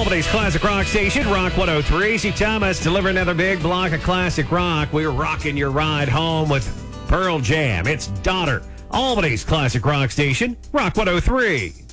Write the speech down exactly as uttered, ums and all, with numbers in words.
Albany's classic rock station, Rock one oh three. See Thomas deliver another big block of classic rock. We're rocking your ride home with Pearl Jam. It's Daughter. Albany's classic rock station, Rock one oh three.